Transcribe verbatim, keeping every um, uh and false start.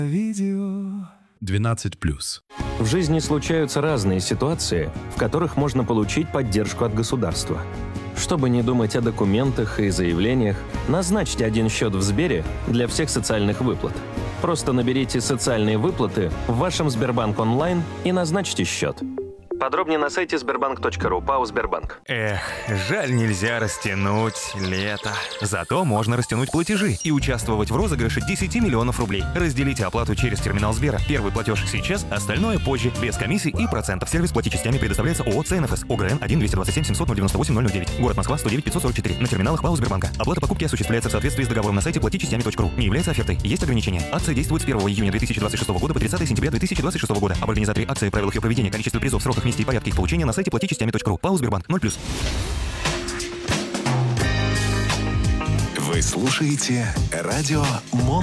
Видео двенадцать плюс. В жизни случаются разные ситуации, в которых можно получить поддержку от государства. Чтобы не думать о документах и заявлениях, назначьте один счет в Сбере для всех социальных выплат. Просто наберите «Социальные выплаты» в вашем Сбербанк онлайн и назначьте счет. Подробнее на сайте сбербанк точка ру. ПАО «Сбербанк». Эх, жаль, нельзя растянуть лето. Зато можно растянуть платежи и участвовать в розыгрыше десять миллионов рублей. Разделите оплату через терминал Сбера. Первый платеж сейчас, остальное позже, без комиссий и процентов. Сервис плати частями предоставляется ООО «ЦНФС». ОГРН один двести двадцать семь семьсот девяносто восемь ноль ноль девять. Город Москва, сто девять пятьсот сорок четыре. На терминалах ПАО «Сбербанка». Оплата покупки осуществляется в соответствии с договором на сайте плати частями точка ру. Не является офертой. Есть ограничения. Акция действует с первого июня две тысячи двадцать шестого года по тридцатое сентября две тысячи двадцать шестого года. Об организаторе акции, правилах ее проведения, количестве призов, сроках, месте и порядке их получения на сайте плати частями точка ру. ПАО «Сбербанк» ноль плюс. Вы слушаете радио Мон.